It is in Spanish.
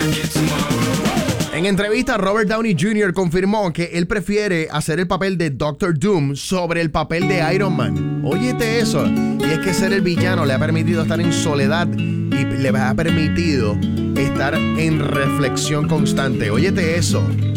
En entrevista, Robert Downey Jr. confirmó que él prefiere hacer el papel de Doctor Doom sobre el papel de Iron Man. Óyete eso. Y es que ser el villano le ha permitido estar en soledad y le ha permitido estar en reflexión constante. Óyete eso.